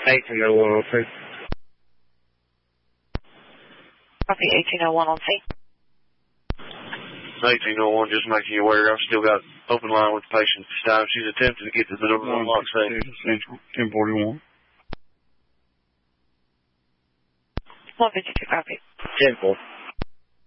1801 on C. Copy 1801 on C. 1801, just making you aware, I've still got open line with the patient this time. She's attempting to get to the number 1 lock safe. Central, 1041. 152, copy. 10-4.